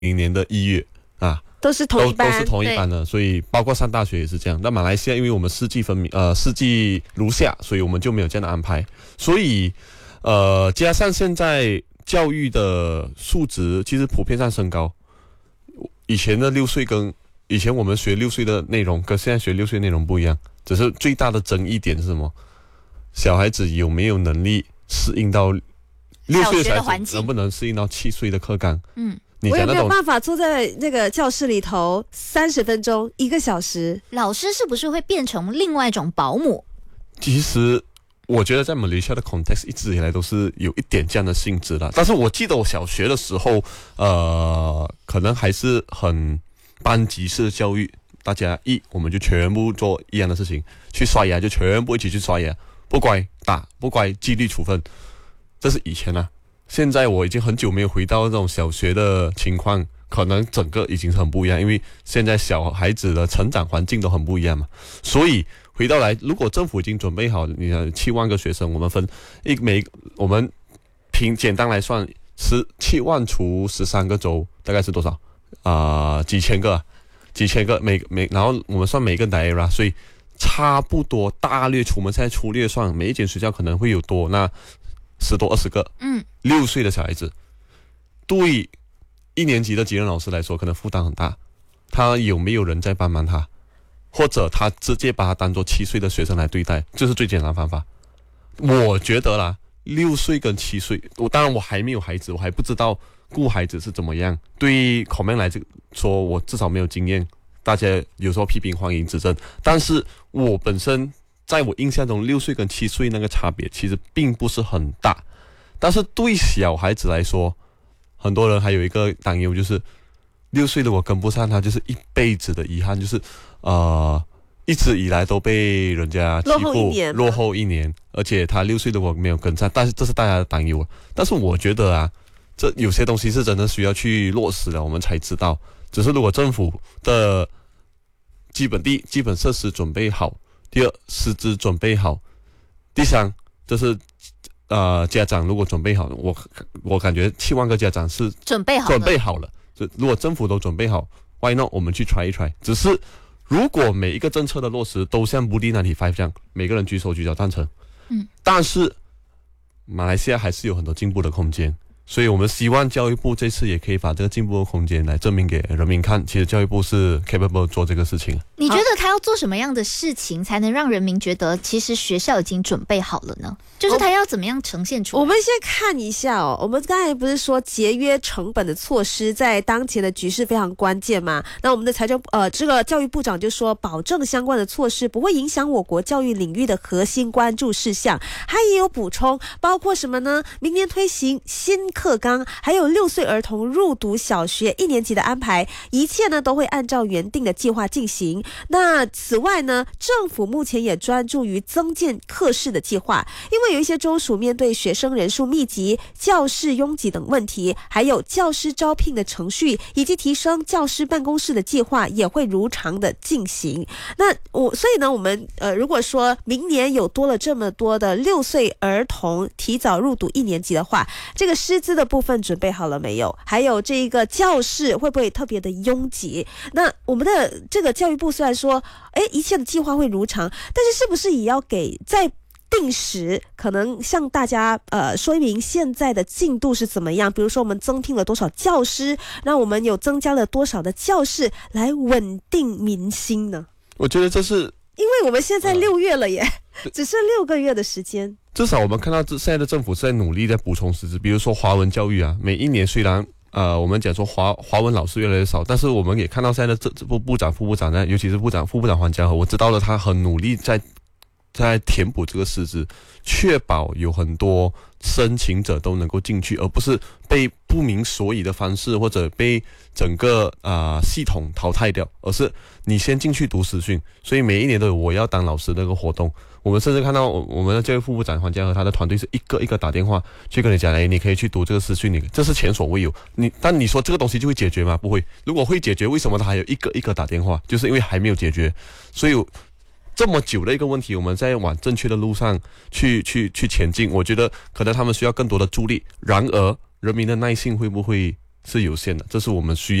年的1月啊。 都是同一班， 都是同一班的，所以包括上大学也是这样。那马来西亚因为我们四季分明，四季如夏，所以我们就没有这样的安排。所以加上现在教育的素质其实普遍上升高。以前的6岁跟以前我们学6岁的内容跟现在学6岁内容不一样，只是最大的争议点是什么？小孩子有没有能力适应到6岁的孩子能不能适应到7岁的课纲？ 我有没有办法坐在那个教室里头30分钟1个小时？ 老师是不是会变成另外一种保姆？ 其实我觉得在马来西亚的 context 一直以来都是有一点这样的性质的。但是我记得我小学的时候，可能还是很班级式的教育，大家我们就全部做一样的事情，去刷牙就全部一起去刷牙，不乖打，不乖纪律处分。这是以前啊。现在我已经很久没有回到这种小学的情况，可能整个已经是很不一样，因为现在小孩子的成长环境都很不一样嘛。所以回到来，如果政府已经准备好，你看7万个学生，我们分我们简单来算，7万除13个州，大概是多少？几千个，然后我们算每个 daerah， 所以差不多大略我们现在粗略算，每一间学校可能会有多那10多20个，6岁的小孩子，对1年级的级任老师来说，可能负担很大。他有没有人在帮忙他，或者他直接把他当做7岁的学生来对待，这是最简单的方法。我觉得啦，6岁跟7岁，当然我还没有孩子，我还不知道顾孩子是怎么样。对于 comment 来说，我至少没有经验。大家有时候批评欢迎指正，但是我本身。在我印象中，6岁跟7岁那个差别其实并不是很大，但是对小孩子来说，很多人还有一个担忧，就是6岁如果跟不上他，就是一辈子的遗憾，就是一直以来都被人家欺负，落后一年，而且他6岁如果没有跟上，但是这是大家的担忧。但是我觉得啊，这有些东西是真的需要去落实的，我们才知道。只是如果政府的基本设施准备好。第2，师资准备好；第3，就是家长如果准备好，我感觉7万个家长是准备好了。如果政府都准备好 ，Why not？ 我们去 try 一 try。只是如果每一个政策的落实都像 Budi 95这样，每个人举手举脚赞成，但是马来西亚还是有很多进步的空间。所以我们希望教育部这次也可以把这个进步的空间来证明给人民看，其实教育部是 capable 做这个事情。 你觉得他要做什么样的事情才能让人民觉得其实学校已经准备好了呢？就是他要怎么样呈现出来？ 我们先看一下哦，我们刚才不是说节约成本的措施在当前的局势非常关键吗？那我们的这个教育部长就说，保证相关的措施不会影响我国教育领域的核心关注事项。他也有补充，包括什么呢？明年推行新课纲，还有6岁儿童入读小学1年级的安排，一切呢都会按照原定的计划进行。那此外呢，政府目前也专注于增建课室的计划，因为有一些州属面对学生人数密集、教室拥挤等问题，还有教师招聘的程序以及提升教师办公室的计划也会如常的进行。所以呢，我们如果说明年有多了这么多的6岁儿童提早入读1年级的话，这个师资的部分准备好了没有？还有这个教室会不会特别的拥挤？那我们的这个教育部虽然说一切的计划会如常，但是是不是也要给在定时可能向大家说明现在的进度是怎么样？比如说我们增聘了多少教师，那我们有增加了多少的教室来稳定民心呢？ 我觉得这是因为我们现在6月了耶，只剩6个月的时间。 至少我们看到现在的政府是在努力在补充师资，比如说华文教育啊，每一年虽然我们讲说华文老师越来越少，但是我们也看到现在的这部长、副部长呢，尤其是副部长黄家和，我知道了他很努力在填补这个师资，确保有很多申请者都能够进去，而不是被不明所以的方式或者被整个系统淘汰掉，而是你先进去读实训。所以每一年都有我要当老师的一个活动。我们甚至看到我们的教育副部长黄家和他的团队是一个一个打电话去跟你讲，你可以去读这个实训，这是前所未有。但你说这个东西就会解决吗？不会。如果会解决，为什么他还有一个一个打电话？就是因为还没有解决。所以这么久的一个问题，我们在往正确的路上去前进。我觉得可能他们需要更多的助力。然而，人民的耐性会不会是有限的，这是我们需